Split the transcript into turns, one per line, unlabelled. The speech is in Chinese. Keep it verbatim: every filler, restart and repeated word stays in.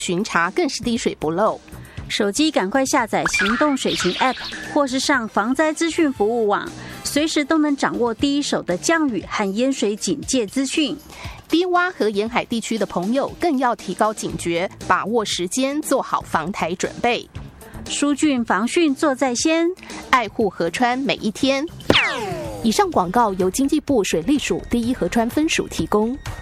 巡查更是滴水不漏。
手机赶快下载行动水情 App， 或是上防灾资讯服务网，随时都能掌握第一手的降雨和淹水警戒资讯。
低洼和沿海地区的朋友更要提高警觉，把握时间，做好防台准备。
疏浚防汛做在先，
爱护河川每一天。以上广告由经济部水利署第一河川分署提供。